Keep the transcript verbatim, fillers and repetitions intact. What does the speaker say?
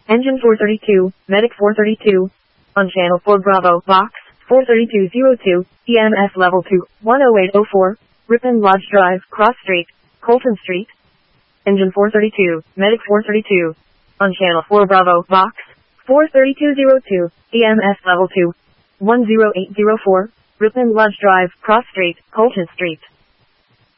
Engine four thirty-two, Medic four thirty-two. On channel four Bravo, Box, four thirty-two oh two, E M S level two, one oh eight oh four, Ripon Lodge Drive, Cross Street, Colton Street. Engine four thirty-two, Medic four thirty-two. On channel four Bravo, Box, four thirty-two oh two, E M S level two, one oh eight oh four, Ripon Lodge Drive, Cross Street, Colton Street.